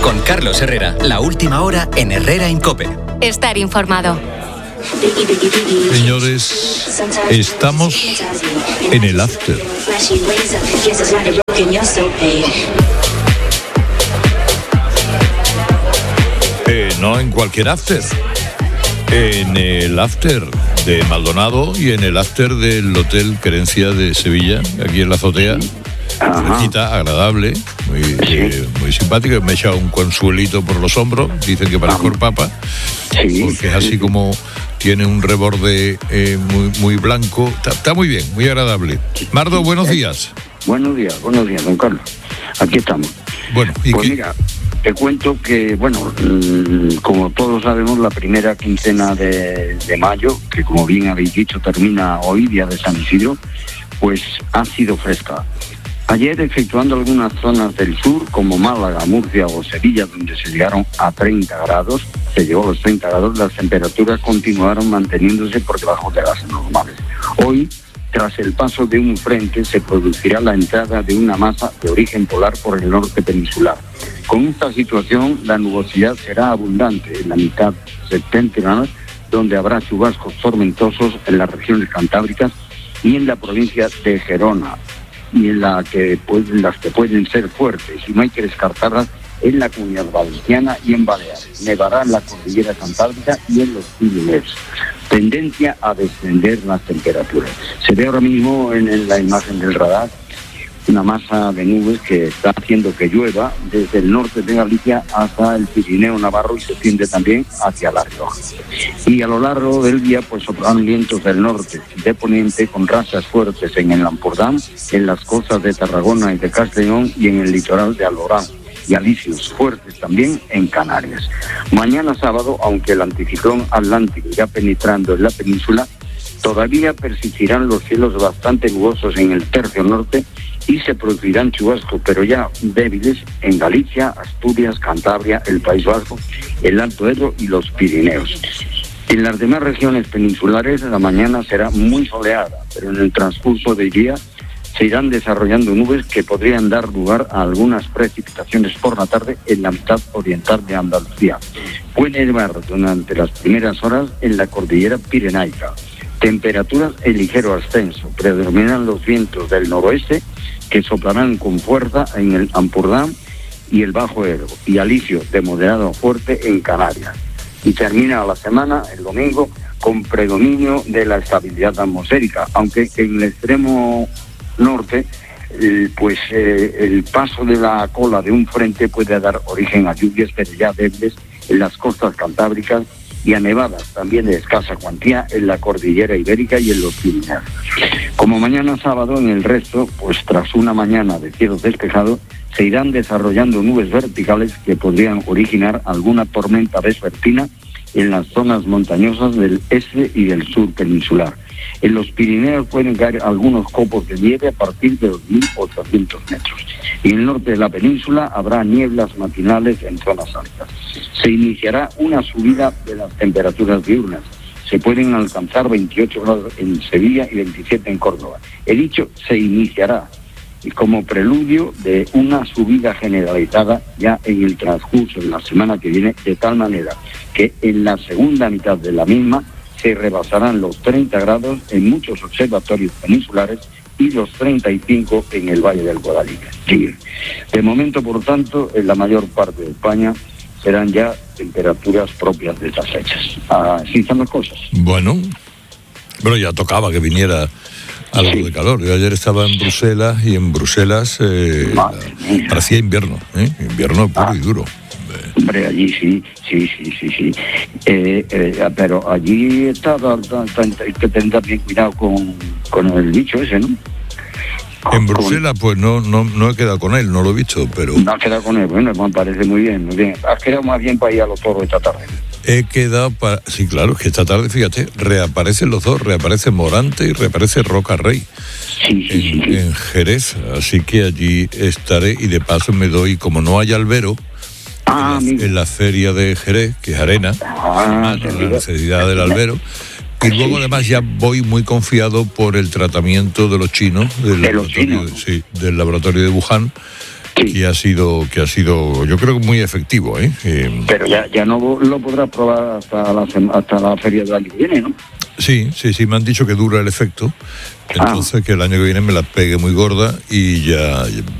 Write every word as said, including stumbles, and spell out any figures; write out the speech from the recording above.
Con Carlos Herrera, la última hora en Herrera en COPE. Estar informado. Señores, estamos en el after. Eh, no en cualquier after. En el after de Maldonado y en el after del Hotel Querencia de Sevilla, aquí en la azotea. Una cita agradable, muy, sí. eh, muy simpática. Me he echado un consuelito por los hombros. Dicen que parezco el Papa, sí, porque es así como tiene un reborde eh, muy, muy blanco. Está, está muy bien, muy agradable. Mardo, buenos días. Buenos días, buenos días, don Carlos. Aquí estamos. Bueno, ¿y pues qué? Mira, te cuento que, bueno, mmm, como todos sabemos, la primera quincena de, de mayo, que como bien habéis dicho, termina hoy, día de San Isidro, pues ha sido fresca. Ayer, efectuando algunas zonas del sur, como Málaga, Murcia o Sevilla, donde se llegaron a treinta grados, se llegó a los treinta grados, las temperaturas continuaron manteniéndose por debajo de las normales. Hoy, tras el paso de un frente, se producirá la entrada de una masa de origen polar por el norte peninsular. Con esta situación, la nubosidad será abundante en la mitad septentrional, donde habrá chubascos tormentosos en las regiones cantábricas y en la provincia de Gerona, y en la que pues, las que pueden ser fuertes, y no hay que descartarlas en la Comunidad Valenciana y en Baleares. Nevará en la cordillera cantábrica y en los Pirineos. Tendencia a descender las temperaturas. Se ve ahora mismo en, en la imagen del radar una masa de nubes que está haciendo que llueva desde el norte de Galicia hasta el Pirineo Navarro y se extiende también hacia La Rioja. Y a lo largo del día pues soplarán vientos del norte de poniente con rachas fuertes en el Ampurdán, en las costas de Tarragona y de Castellón y en el litoral de Alborán, y alisios fuertes también en Canarias. Mañana sábado, aunque el anticiclón atlántico ya penetrando en la península, todavía persistirán los cielos bastante nubosos en el tercio norte y se producirán chubascos, pero ya débiles, en Galicia, Asturias, Cantabria, el País Vasco, el Alto Ebro y los Pirineos. En las demás regiones peninsulares la mañana será muy soleada, pero en el transcurso del día se irán desarrollando nubes que podrían dar lugar a algunas precipitaciones por la tarde en la mitad oriental de Andalucía. Puede nevar durante las primeras horas en la cordillera pirenaica. Temperaturas en ligero ascenso. Predominan los vientos del noroeste que soplarán con fuerza en el Ampurdán y el Bajo Ebro, y alisios de moderado a fuerte en Canarias. Y termina la semana, el domingo, con predominio de la estabilidad atmosférica, aunque en el extremo norte, eh, pues eh, el paso de la cola de un frente puede dar origen a lluvias, pero ya débiles en las costas cantábricas y a nevadas también de escasa cuantía en la cordillera ibérica y en los Pirineos. Como mañana sábado, en el resto, pues tras una mañana de cielo despejado, se irán desarrollando nubes verticales que podrían originar alguna tormenta vespertina en las zonas montañosas del este y del sur peninsular. En los Pirineos pueden caer algunos copos de nieve a partir de dos mil ochocientos metros. Y en el norte de la península habrá nieblas matinales en zonas altas. Se iniciará una subida de las temperaturas diurnas. Se pueden alcanzar veintiocho grados en Sevilla y veintisiete en Córdoba. He dicho se iniciará, y como preludio de una subida generalizada ya en el transcurso de la semana que viene, de tal manera que en la segunda mitad de la misma se rebasarán los treinta grados en muchos observatorios peninsulares y los treinta y cinco en el Valle del Guadalquivir. Sí. De momento, por tanto, en la mayor parte de España serán ya temperaturas propias de estas fechas. Así están las cosas. Bueno, bueno, ya tocaba que viniera algo sí. de calor. Yo ayer estaba en Bruselas y en Bruselas eh, parecía invierno, ¿eh? invierno puro ah. y duro. Hombre, allí sí, sí, sí, sí, sí. Eh, eh, pero allí está, hay que tener también cuidado con, con el bicho ese, ¿no? Con, en Bruselas, pues no, no, no he quedado con él, no lo he visto, pero... No has quedado con él, bueno, me parece muy bien, muy bien. Has quedado más bien para ir a los toros esta tarde. He quedado para... Sí, claro, es que esta tarde, fíjate, reaparecen los dos, reaparece Morante y reaparece Roca Rey. Sí, sí, en, sí, sí. en Jerez, así que allí estaré y de paso me doy, como no hay albero, ah, en, la, en la feria de Jerez, que es arena, ah, la necesidad del albero. Y luego además ya voy muy confiado por el tratamiento de los chinos, del, ¿De laboratorio, los chinos? Sí, del laboratorio de Wuhan, Sí. que ha sido, que ha sido, yo creo que muy efectivo, ¿eh? Eh, Pero ya, ya no lo podrás probar hasta la, hasta la feria del año que viene, ¿no? Sí, sí, sí, me han dicho que dura el efecto. Entonces, ah. que el año que viene me la pegue muy gorda y ya